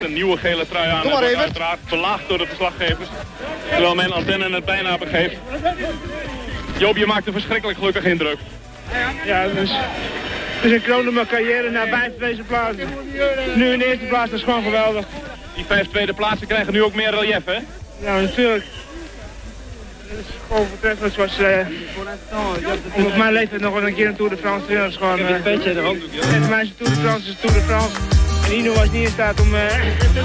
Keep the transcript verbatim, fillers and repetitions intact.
Een nieuwe gele trui aan, en wordt uiteraard verlaagd door de verslaggevers. Terwijl mijn antenne het bijna begeeft. Joop, je maakt een verschrikkelijk gelukkig indruk. Ja, dus het is een kroon op mijn carrière naar vijf tweede plaatsen. Nu in de eerste plaats, dat is gewoon geweldig. Die vijf tweede plaatsen krijgen nu ook meer relief, hè? Ja, natuurlijk. Het is gewoon voortreffelijk zoals... Uh, om op mijn leeftijd nog een keer een Tour de France te winnen. is gewoon... Uh, Net voor mij is de Tour de France is de Tour de France. En Ino was niet in staat om... Uh,